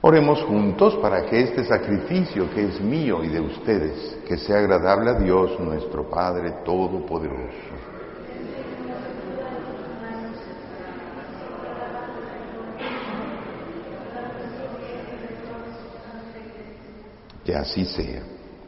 Oremos juntos para que este sacrificio que es mío y de ustedes, que sea agradable a Dios nuestro Padre Todopoderoso. Que así sea.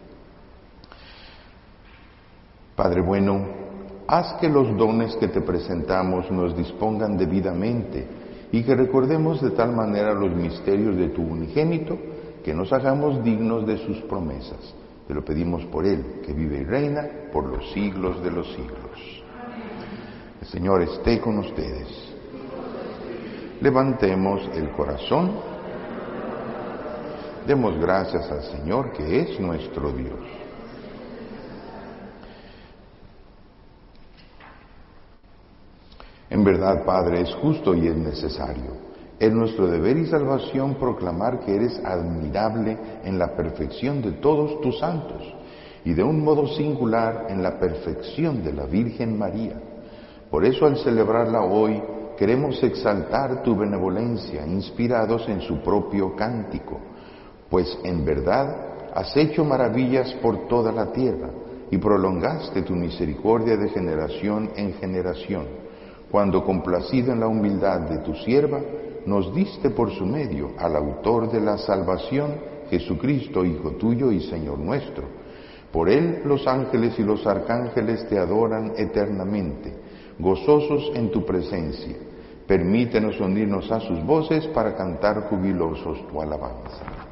Padre bueno, haz que los dones que te presentamos nos dispongan debidamente y que recordemos de tal manera los misterios de tu unigénito, que nos hagamos dignos de sus promesas. Te lo pedimos por Él, que vive y reina por los siglos de los siglos. El Señor esté con ustedes. Levantemos el corazón. Demos gracias al Señor, que es nuestro Dios. En verdad, Padre, es justo y es necesario. Es nuestro deber y salvación proclamar que eres admirable en la perfección de todos tus santos y de un modo singular en la perfección de la Virgen María. Por eso, al celebrarla hoy, queremos exaltar tu benevolencia, inspirados en su propio cántico, pues en verdad has hecho maravillas por toda la tierra y prolongaste tu misericordia de generación en generación, cuando, complacido en la humildad de tu sierva, nos diste por su medio al autor de la salvación, Jesucristo, Hijo tuyo y Señor nuestro. Por él los ángeles y los arcángeles te adoran eternamente, gozosos en tu presencia. Permítenos unirnos a sus voces para cantar jubilosos tu alabanza.